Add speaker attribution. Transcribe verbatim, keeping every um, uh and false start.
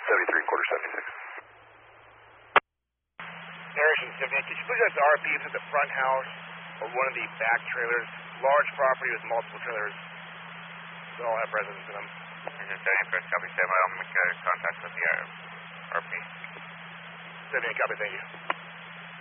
Speaker 1: seventy-three, quarter seventy-six.
Speaker 2: Harrison seventy-eight, could you please have the R P to the front house or one of the back trailers? Large property with multiple trailers. They all have residents in them.
Speaker 3: seventy-eight, copy, stand by. I'll make uh, contact with the uh, R P.
Speaker 2: seventy-eight, copy, thank you.